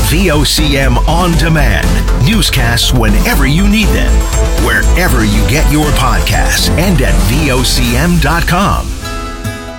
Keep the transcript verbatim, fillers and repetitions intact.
V O C M On Demand. Newscasts whenever you need them, wherever you get your podcasts, and at V O C M dot com.